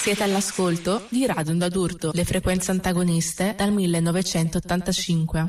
Siete all'ascolto di Radio Onda d'Urto, le frequenze antagoniste dal 1985.